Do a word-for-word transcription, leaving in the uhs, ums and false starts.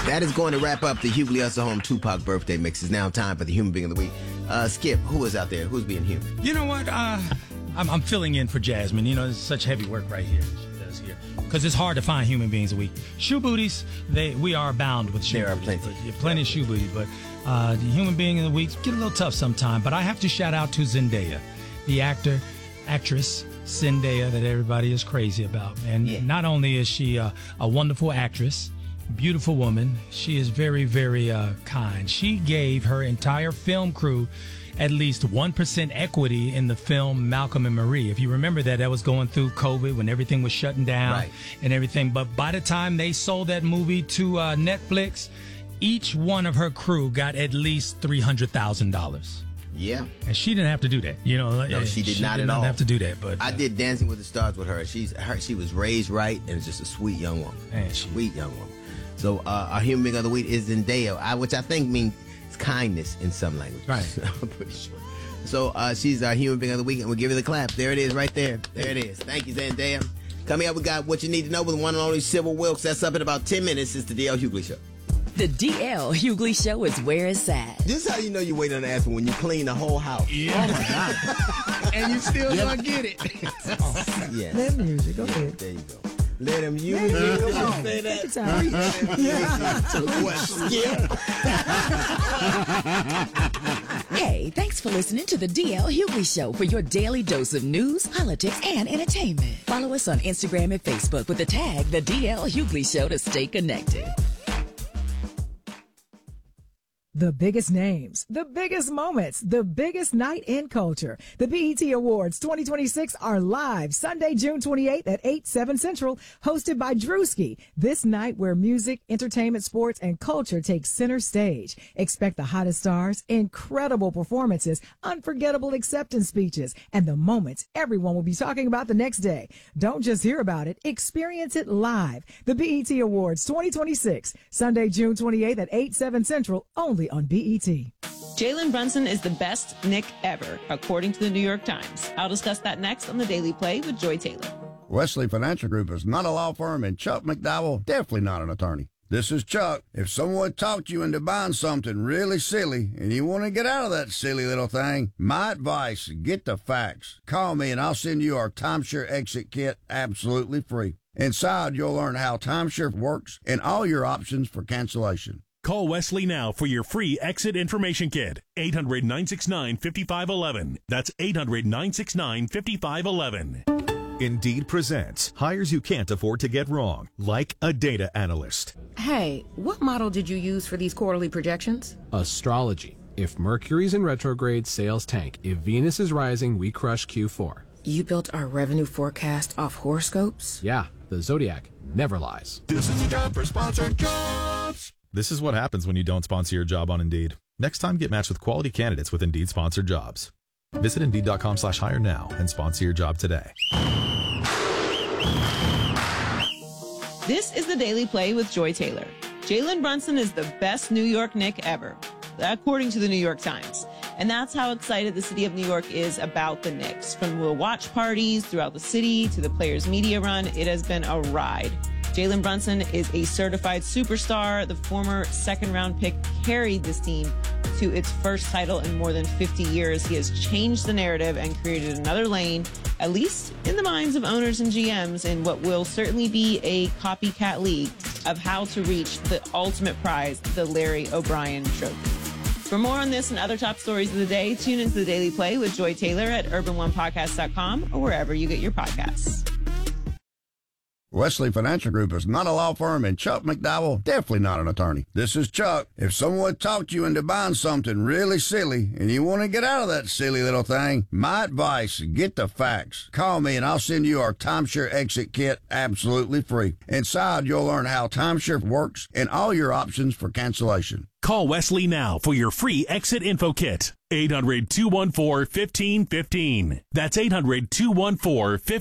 That is going to wrap up the Hughley Usselholm Tupac birthday mix. It's now time for the Human Being of the Week. Uh, Skip, who is out there? Who's being human? You know what? Uh, I'm, I'm filling in for Jasmine. You know, it's such heavy work right here. She does here. Because it's hard to find human beings a week. Shoe booties, they we are bound with shoe there booties. There are plenty. But, plenty of shoe booties. But uh, the human being of the week get a little tough sometime. But I have to shout out to Zendaya, the actor, actress, Zendaya that everybody is crazy about. And yeah. Not only is she uh, a wonderful actress, beautiful woman, she is very, very uh, kind. She gave her entire film crew at least one percent equity in the film Malcolm and Marie. If you remember that, that was going through COVID when everything was shutting down right. and everything. But by the time they sold that movie to uh, Netflix, each one of her crew got at least three hundred thousand dollars. Yeah. And she didn't have to do that. You know, no, she did she not did at not all. have to do that. But I uh, did Dancing with the Stars with her. She's her, She was raised right and just a sweet young woman. Man, she, sweet young woman. So uh, our human being of the week is Zendaya, I, which I think means kindness in some languages. Right. I'm pretty sure. So uh, she's our human being of the week, and we'll give her the clap. There it is, right there. There it is. Thank you, Zendaya. Coming up, we got What You Need to Know with the one and only Sybil Wilkes. That's up in about ten minutes. It's the D L Hughley Show. The D L Hughley Show is where it's at. This is how you know you wait on the answer when you clean the whole house. Yeah. Oh, my God. And you still Yep. don't get it. Oh, yes. Let him use it. Go ahead. There you go. Let him use it. Come on, say that. Hey, thanks for listening to the D L Hughley Show for your daily dose of news, politics, and entertainment. Follow us on Instagram and Facebook with the tag The D L Hughley Show to stay connected. The biggest names, the biggest moments, the biggest night in culture. The B E T Awards twenty twenty-six are live Sunday, June twenty-eighth at eight, seven Central, hosted by Drewski. This night where music, entertainment, sports, and culture take center stage. Expect the hottest stars, incredible performances, unforgettable acceptance speeches, and the moments everyone will be talking about the next day. Don't just hear about it, experience it live. The B E T Awards twenty twenty-six, Sunday, June twenty-eighth at eight, seven Central, only on B E T. Jalen Brunson is the best Knick ever, according to the New York Times. I'll discuss that next on the Daily Play with Joy Taylor. Wesley Financial Group is not a law firm, and Chuck McDowell definitely not an attorney. This is Chuck. If someone talked you into buying something really silly and you want to get out of that silly little thing, my advice, get the facts. Call me and I'll send you our timeshare exit kit absolutely free. Inside, you'll learn how timeshare works and all your options for cancellation. Call Wesley now for your free exit information kit. eight hundred, nine six nine, five five one one. That's eight hundred, nine six nine, five five one one. Indeed presents hires you can't afford to get wrong, like a data analyst. Hey, what model did you use for these quarterly projections? Astrology. If Mercury's in retrograde, sales tank. If Venus is rising, we crush Q four. You built our revenue forecast off horoscopes? Yeah, the Zodiac never lies. This is a job for Sponsored Jobs. This is what happens when you don't sponsor your job on Indeed. Next time, get matched with quality candidates with Indeed sponsored jobs. Visit Indeed.com slash hire now and sponsor your job today. This is the Daily Play with Joy Taylor. Jalen Brunson is the best New York Knick ever, according to the New York Times. And that's how excited the city of New York is about the Knicks. From the watch parties throughout the city to the players' media run, it has been a ride. Jalen Brunson is a certified superstar. The former second-round pick carried this team to its first title in more than fifty years. He has changed the narrative and created another lane, at least in the minds of owners and G Ms, in what will certainly be a copycat league of how to reach the ultimate prize, the Larry O'Brien Trophy. For more on this and other top stories of the day, tune into the Daily Play with Joy Taylor at urban one podcast dot com or wherever you get your podcasts. Wesley Financial Group is not a law firm, and Chuck McDowell definitely not an attorney. This is Chuck. If someone talked you into buying something really silly and you want to get out of that silly little thing, my advice, get the facts. Call me and I'll send you our timeshare exit kit absolutely free. Inside, you'll learn how timeshare works and all your options for cancellation. Call Wesley now for your free exit info kit. eight hundred, two one four, one five one five. That's eight hundred, two one four, one five one five.